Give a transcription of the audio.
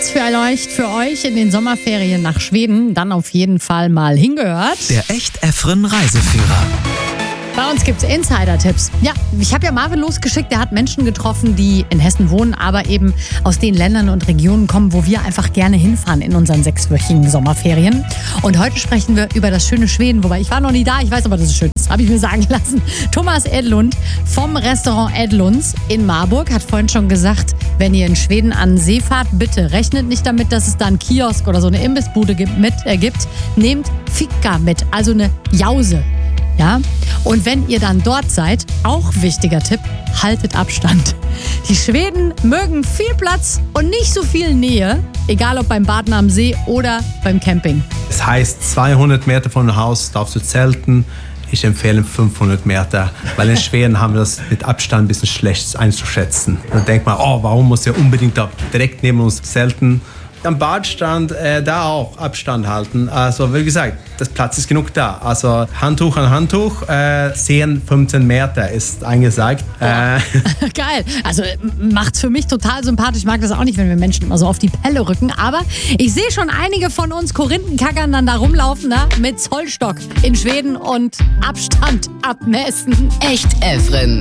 was vielleicht für euch in den Sommerferien nach Schweden dann auf jeden Fall mal hingehört. Der Echt-Efren Reiseführer. Bei uns gibt's Insider-Tipps. Ja, ich habe ja Marvin losgeschickt, der hat Menschen getroffen, die in Hessen wohnen, aber eben aus den Ländern und Regionen kommen, wo wir einfach gerne hinfahren in unseren 6-wöchigen Sommerferien. Und heute sprechen wir über das schöne Schweden, wobei ich war noch nie da, ich weiß aber, dass es schön ist, habe ich mir sagen lassen. Thomas Edlund vom Restaurant Edlunds in Marburg hat vorhin schon gesagt, wenn ihr in Schweden an See fahrt, bitte rechnet nicht damit, dass es da einen Kiosk oder so eine Imbissbude gibt. Nehmt Fika mit, also eine Jause. Ja? Und wenn ihr dann dort seid, auch wichtiger Tipp, haltet Abstand. Die Schweden mögen viel Platz und nicht so viel Nähe, egal ob beim Baden am See oder beim Camping. Das heißt, 200 Meter von dem Haus darfst du zelten. Ich empfehle 500 Meter, weil in Schweden haben wir das mit Abstand ein bisschen schlecht einzuschätzen. Dann denkt man, warum muss er unbedingt da direkt neben uns zelten? Am Badstrand da auch Abstand halten. Also wie gesagt, das Platz ist genug da. Also Handtuch an Handtuch, 10, 15 Meter ist angesagt. Geil. Also macht's für mich total sympathisch. Ich mag das auch nicht, wenn wir Menschen immer so auf die Pelle rücken. Aber ich sehe schon einige von uns Korinthenkackern dann da rumlaufen, mit Zollstock in Schweden und Abstand abmessen. Echt-Efren.